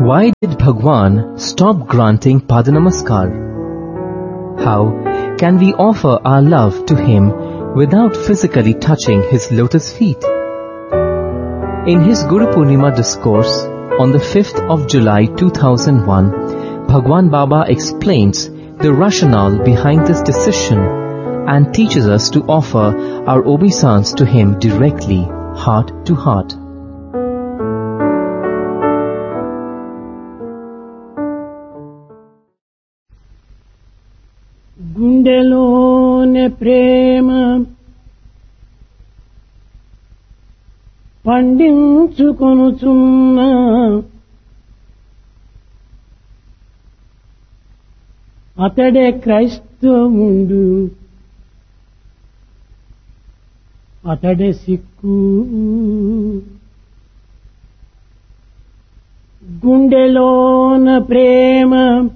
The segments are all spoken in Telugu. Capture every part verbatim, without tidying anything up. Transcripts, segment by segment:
Why did Bhagwan stop granting Padanamaskar? How can we offer our love to him without physically touching his lotus feet? In his Guru Purnima discourse on the fifth of July two thousand one, Bhagwan Baba explains the rationale behind this decision and teaches us to offer our obeisance to him directly, heart to heart. గుండెలోనే ప్రేమ పండించుకొనుచున్న అతడే క్రైస్తవుండు, అతడే సిక్కు. గుండెలోన ప్రేమ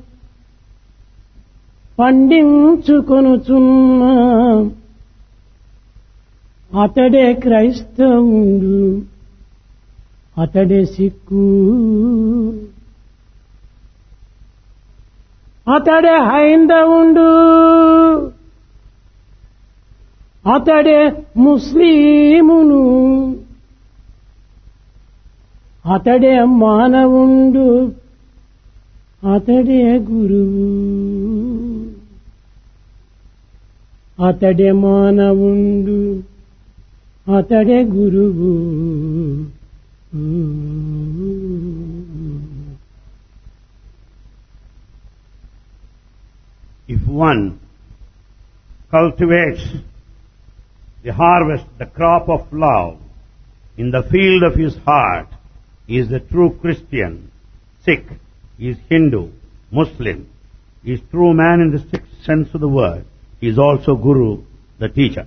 పండించుకొనుచున్న అతడే క్రైస్తవుండు, అతడే సిక్కు. అతడే హైందవుండు, అతడే ముస్లిమును, అతడే మానవుండు, అతడే గురువు. అతడే మానవుండు, అతడే గురువు. If one cultivates the harvest, the crop of love in the field of his heart, he is the true Christian. Sikh, he is Hindu, Muslim, he is true man in the strict sense of the word. He is also Guru, the teacher.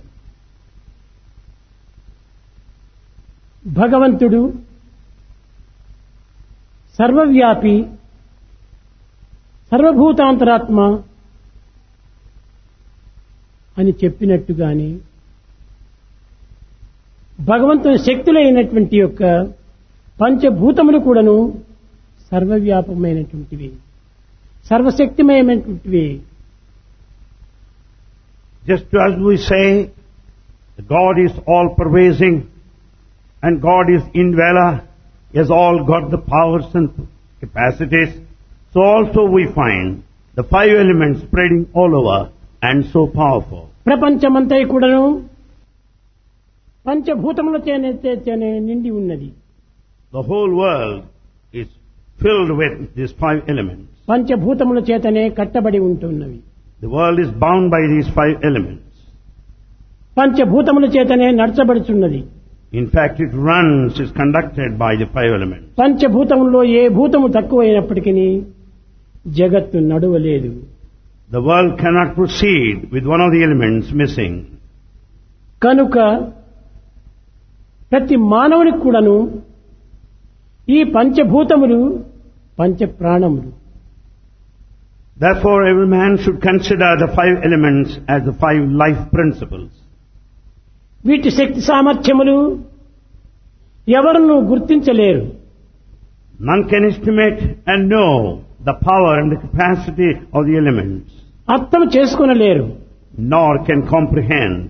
భగవంతుడు సర్వవ్యాపి, సర్వభూతాంతరాత్మ అని చెప్పినట్టుగాని భగవంతుని శక్తులైనటువంటి యొక్క పంచభూతములు కూడాను సర్వవ్యాపమైనటువంటివి, సర్వశక్తిమయమైనటువంటివి. Just as we say God is all-pervading and God is indweller, He has all got the powers and capacities, so also we find the five elements spreading all over and so powerful. ప్రపంచమంతా కూడాను పంచభూతముల చేతనే నిండి ఉన్నది. The whole world is filled with these five elements. పంచభూతముల చేతనే కట్టబడి ఉంటున్నవి. The world is bound by these five elements. పంచభూతముల చేతనే నడచబడుచున్నది. In fact, it runs, is conducted by the five elements. పంచభూతములలో ఏ భూతము తక్కువైనప్పటికీ జగత్తు నడవలేదు. The world cannot proceed with one of the elements missing. కనుక ప్రతి మానవునికి కూడాను ఈ పంచభూతములు పంచ ప్రాణములు. Therefore, every man should consider the five elements as the five life principles. వీటి శక్తి సామర్థ్యములు ఎవరును గుర్తించలేరు. None can estimate and know the power and the capacity of the elements. అర్థం చేసుకొనలేరు. Nor can comprehend.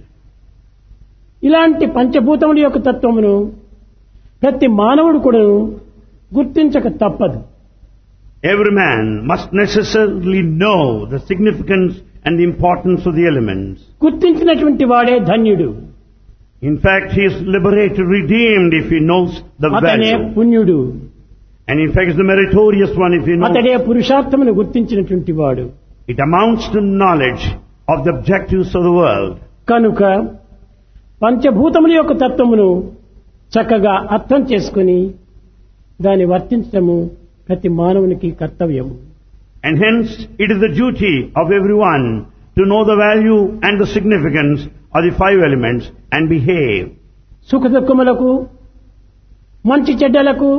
ఇలాంటి పంచభూతముల యొక్క తత్వమును ప్రతి మానవుడు కూడా గుర్తించక తప్పదు. Every man must necessarily know the significance and the importance of the elements. గుర్తించినటువంటి వాడే ధన్యుడు. In fact, he is liberated, redeemed if he knows the అతనే value. పుణ్యుడు. And in fact, is the meritorious one if he knows. అతడే పురుషార్థమును గుర్తించినటువంటి వాడు. It amounts to knowledge of the objectives of the world. కనుక పంచభూతముల యొక్క తత్వమును చక్కగా అర్థం చేసుకుని దాన్ని వర్తించడము ప్రతి మానవునికి కర్తవ్యము. And hence, it is the duty of everyone to know the value and the significance of the five elements and behave. సుఖ దుఃఖములకు మంచి చెడ్డలకు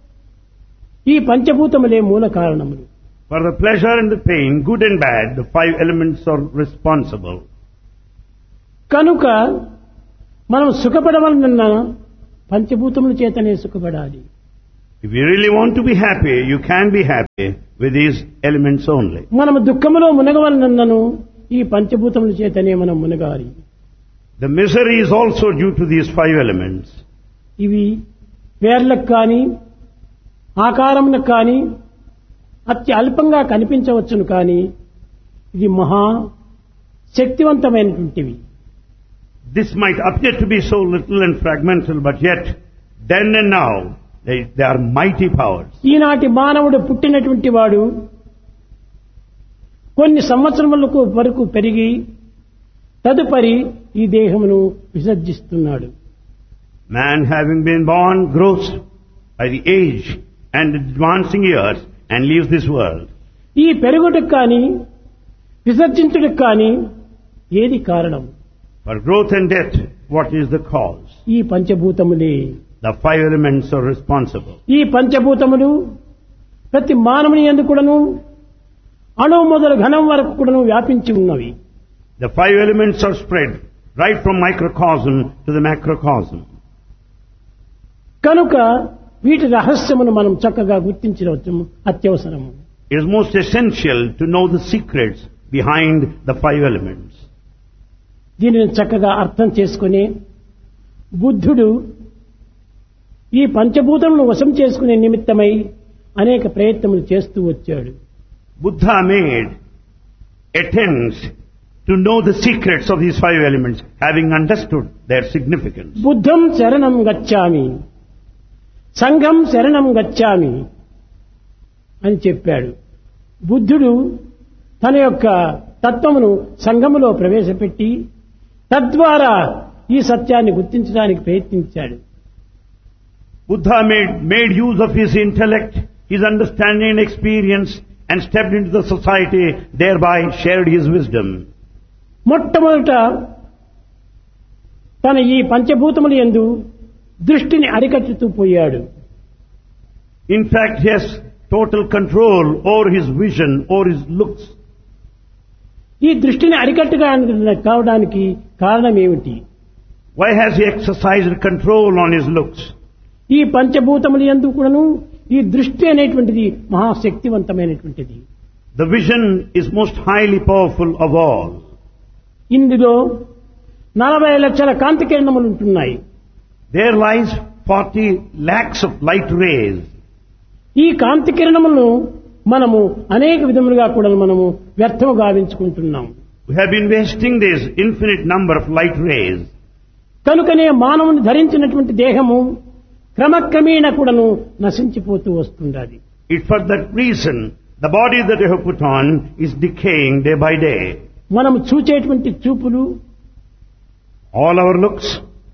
ఈ పంచభూతములే మూల కారణములు. For the pleasure and the pain, good and bad, the five elements are responsible. కనుక మనం సుఖపడవలనన్నా పంచభూతముల చేతనే సుఖపడాలి. If you really want to be happy, you can be happy with these elements only. మనము దుఃఖములో మునగవలనను ఈ పంచభూతముల చేతనే మనం మునగాలి. The misery is also due to these five elements. ఇవి పేర్లకు కానీ ఆకారములకు కానీ అతి అల్పంగా కనిపించవచ్చును కానీ ఇది మహా శక్తివంతమైనటువంటివి. This might appear to be so little and fragmental, but yet, then and now, they, they are mighty powers. ఈనాటి మానవుడు పుట్టినటువంటి వాడు కొన్ని సంవత్సరములకు వరకు పెరిగి తదుపరి ఈ దేహమును విసర్జిస్తున్నాడు. Man, having been born, grows by the age and advancing years and leaves this world. ఈ పెరుగుటకు కానీ విసర్జించుటకు కానీ ఏది కారణం? For growth and death, what is the cause? ఈ పంచభూతములే. The five elements are responsible. ఈ పంచభూతములు ప్రతి మానవుని యందు కూడాను అణువు మొదలు ఘనం వరకు కూడాను వ్యాపించి ఉన్నవి. The five elements are spread right from microcosm to the macrocosm. కనుక వీటి రహస్యమును మనం చక్కగా గుర్తించవచ్చు అత్యవసరము. It is most essential to know the secrets behind the five elements. దీనిని చక్కగా అర్థం చేసుకుని బుద్ధుడు ఈ పంచభూతములను వశం చేసుకునే నిమిత్తమై అనేక ప్రయత్నములు చేస్తూ వచ్చాడు. Buddha made attempts to know the secrets of these five elements, having understood their significance. బుద్ధం శరణం గచ్ఛామి, సంఘం శరణం గచ్ఛామి అని చెప్పాడు. బుద్ధుడు తన యొక్క తత్వమును సంఘములో ప్రవేశపెట్టి తద్వారా ఈ సత్యాన్ని గుర్తించడానికి ప్రయత్నించాడు. Buddha made, made use of his intellect, his understanding and experience and stepped into the society, thereby shared his wisdom. మొట్టమొదట తన ఈ పంచభూతముల యందు దృష్టిని అరికట్టుతూ పోయాడు. In fact, he has total control over his vision, over his looks. ఈ దృష్టిని అరికట్టుగా కావడానికి కారణం ఏమిటి? Why has he exercised control on his looks? ఈ పంచభూతముల యందు కూడాను ఈ దృష్టి అనేటువంటిది మహాశక్తివంతమైనటువంటిది. The vision is most highly powerful of all. ఇందులో నలభై లక్షల కాంతి కిరణములు ఉంటున్నాయి. There lies forty lakhs of light rays. ఈ కాంతి కిరణములను మనము అనేక విధములుగా కూడా మనము వ్యర్థము గావించుకుంటున్నాం. We have been wasting this infinite number of light rays. కనుకనే మానవుని ధరించినటువంటి దేహము క్రమక్రమేణా కూడాను నశించిపోతూ వస్తుండాలి. It's for that reason the body that you have put on is decaying day by day. మనము చూచేటువంటి చూపులు, All our looks,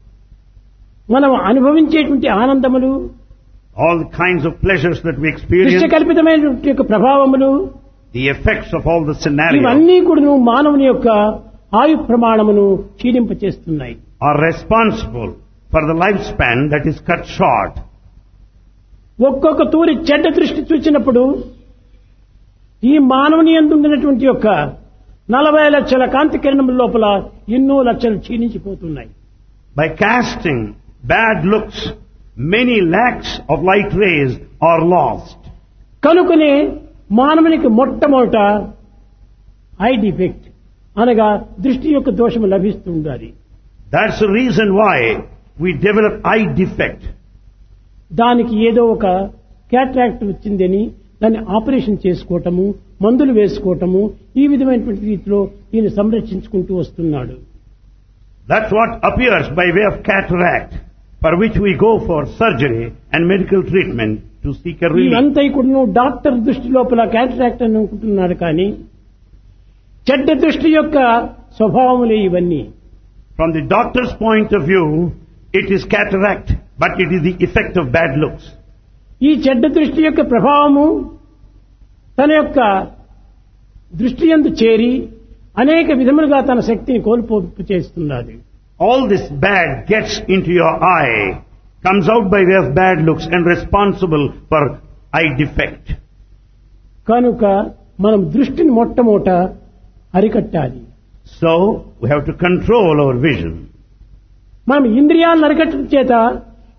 మనం అనుభవించేటువంటి ఆనందములు, all the kinds of pleasures that we దృష్టి experience, కల్పితమైనటువంటి యొక్క ప్రభావములు, the effects of all the scenarios ఇవన్నీ కూడాను మానవుని యొక్క ఆయు ప్రమాణమును క్షీణింపచేస్తున్నాయి. are responsible for the lifespan that is cut short. ఒక్కొక్క తూరి చెడ్డ దృష్టి చూచినప్పుడు ఈ మానవుని యందు ఉన్నటువంటి యొక్క నలభై లక్షల కాంతి కిరణముల లోపల ఎన్నో లక్షలు క్షీణించిపోతున్నాయి. By casting bad looks, many lakhs of light rays are lost. కనుకనే మానవునికి మొట్టమొదట ఐ డిఫెక్ట్ అనగా దృష్టి యొక్క దోషము లభిస్తూ ఉండాలి. That's the reason why we develop eye defect. దానికి ఏదో ఒక క్యాట్రాక్ట్ వచ్చిందని దాన్ని ఆపరేషన్ చేసుకోవటము, మందులు వేసుకోవటము, ఈ విధమైనటువంటి రీతిలో ఈయన సంరక్షించుకుంటూ వస్తున్నాడు. That's what appears by way of cataract, for which we go for surgery and medical treatment to seek a relief. ఇవంతా కూడా డాక్టర్ దృష్టి లోపల క్యాట్రాక్ట్ అని అనుకుంటున్నాడు కానీ చెడ్డ దృష్టి యొక్క స్వభావములే ఇవన్నీ. From the doctor's point of view, it is cataract, but it is the effect of bad looks. ఈ చెడ్డ దృష్టి యొక్క ప్రభావము తన యొక్క దృష్టి యందు చేరి అనేక విధములుగా తన శక్తిని కోల్పోపు చేస్తున్నది. All this bad gets into your eye, comes out by way of bad looks and responsible for eye defect. కనుక మనం దృష్టిని మొట్టమొదట అరికట్టాలి. So, we have to control our vision. మనం ఇంద్రియాలను అరికట్టడం చేత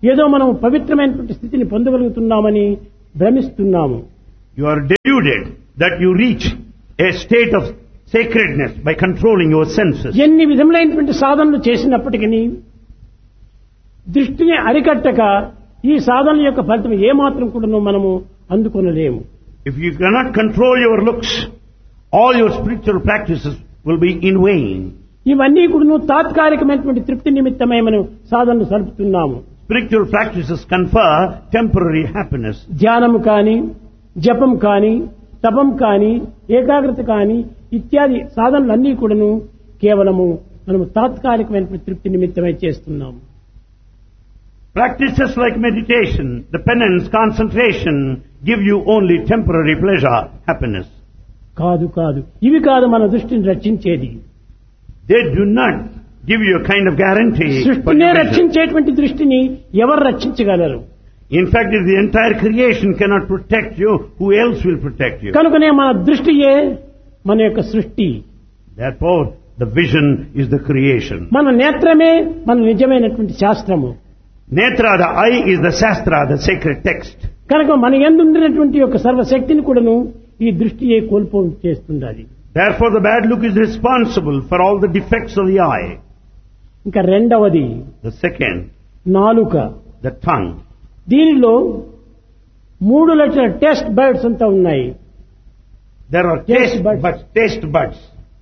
ఏదో మనం పవిత్రమైనటువంటి స్థితిని పొందగలుగుతున్నామని భ్రమిస్తున్నాము. You are deluded that you reach a state of sacredness by controlling your senses. ఎన్ని విధములైనటువంటి సాధనలు చేసినప్పటికీ దృష్టిని అరికట్టక ఈ సాధనల యొక్క ఫలితం ఏమాత్రం కూడా మనము అందుకొనలేము. If you cannot control your looks, all your spiritual practices will be in vain. ఇవన్నీ కూడా తాత్కాలికమైనటువంటి తృప్తి నిమిత్తమై మనం సాధనలు సలుపుతున్నాము. Spiritual practices confer temporary happiness. ధ్యానము కానీ, జపం కానీ, తపం కానీ, ఏకాగ్రత కానీ ఇత్యాది సాధనలన్నీ కూడాను కేవలము మనము తాత్కాలికమైనటువంటి తృప్తి నిమిత్తమై చేస్తున్నాము. Practices like meditation, the penance, concentration give you only temporary pleasure, happiness. కాదు కాదు ఇవి కాదు మన దృష్టిని రక్షించేది. They do not give you a kind of guarantee. సృష్టినే రక్షించేటువంటి దృష్టిని ఎవరు రక్షించగలరు? In fact, if the entire creation cannot protect you, who else will protect you? కనుకనే మన దృష్టియే మన యొక్క సృష్టి. Therefore, the vision is the creation. మన నేత్రమే మన నిజమైనటువంటి శాస్త్రము. Netra, the eye, is the Shastra, the sacred text. కనుక మన యందు ఉండినటువంటి యొక్క సర్వశక్తిని కూడాను ఈ దృష్టియే కోల్పో చేస్తుండాలి. Therefore, the bad look is responsible for all the defects of the eye. ఇంకా రెండవది The second, నాలుక. the tongue. దీనిలో మూడు లక్షల టెస్ట్ బర్డ్స్ అంతా ఉన్నాయి. There are Taste taste buds. buds, taste buds.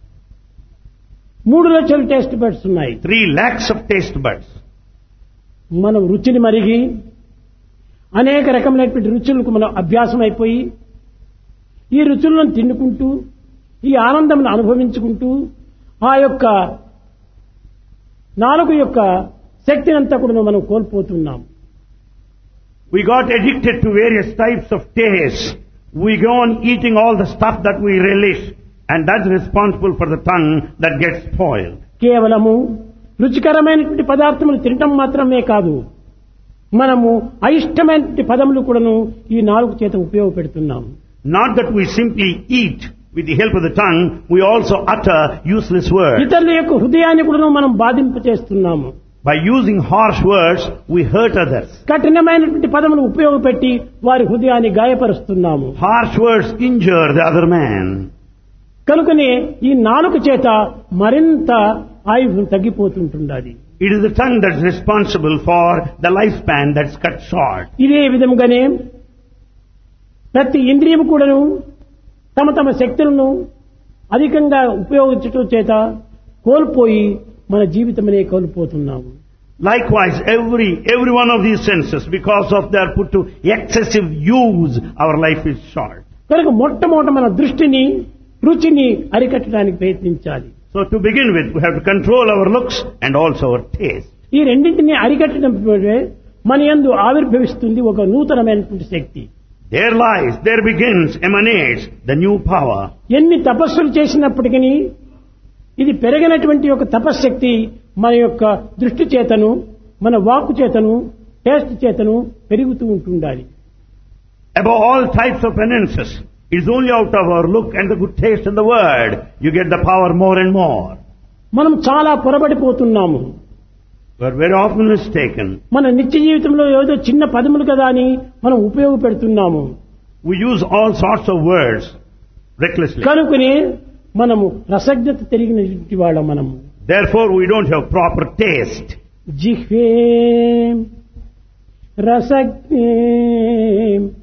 మూడు లక్షల టెస్ట్ బర్డ్స్ ఉన్నాయి. Three lakhs of taste buds. మనం రుచిని మరిగి అనేక రకమైనటువంటి రుచులకు మనం అభ్యాసం అయిపోయి ఈ రుచులను తిన్నుకుంటూ ఈ ఆనందం అనుభవించుకుంటూ ఆ యొక్క నాలుగు యొక్క శక్తిని అంతా కూడా మనం కోల్పోతున్నాం. We got addicted to various types of taste. We go on eating all the stuff that we relish, and that's responsible for the tongue that gets spoiled. కేవలము రుచికరమైనటువంటి పదార్థములు తినటం మాత్రమే కాదు, మనము అయిష్టమైనటువంటి పదములు కూడాను ఈ నాలుగు చేత ఉపయోగపెడుతున్నాం. Not that we simply eat with the help of the tongue, we also utter useless words. ఇతరుల యొక్క హృదయాన్ని కూడాను మనం బాధింప చేస్తున్నాము. By using harsh words, we hurt others. కఠినమైనటువంటి పదములు ఉపయోగపెట్టి వారి హృదయాన్ని గాయపరుస్తున్నాము. Harsh words injure the other man. కనుకనే ఈ నాలుక చేత మరింత ఆయువు తగ్గిపోతుంటుండాలి. It is the tongue that's responsible for the lifespan that's cut short. ఇదే విధంగానే ప్రతి ఇంద్రియము కూడాను తమ తమ శక్తులను అధికంగా ఉపయోగించటం చేత కోల్పోయి మన జీవితమనే కోల్పోతున్నాము. Likewise, every every one of these senses, because of their put to excessive use, our life is short. కనుక మొట్టమొదట మన దృష్టిని, రుచిని అరికట్టడానికి ప్రయత్నించాలి. So to begin with, we have to control our looks and also our taste. ఈ రెండింటిని అరికట్టడం మన యందు ఆవిర్భవిస్తుంది ఒక నూతనమైనటువంటి శక్తి. There lies, there begins, emanates the new power. ఎన్ని తపస్సులు చేసినప్పటికీ ఇది పెరిగినటువంటి ఒక తపశ్శక్తి మన యొక్క దృష్టి చేతను, మన వాక్కు చేతను, టేస్ట్ చేతను పెరుగుతూ ఉంటుండాలి. Above all types of penances, it is only out of our look and the good taste in the word you get the power more and more. మనం చాలా పొరబడిపోతున్నాము. We are very often mistaken. మన నిత్య జీవితంలో ఏదో చిన్న పదములు కదా అని మనం ఉపయోగపెడుతున్నాము. We use all sorts of words recklessly. కనుకనే మనము రసజ్ఞత తెలిగినటువంటి వాళ్ళం మనము. Therefore, we don't have proper taste. జిహ్వే రసజ్ఞే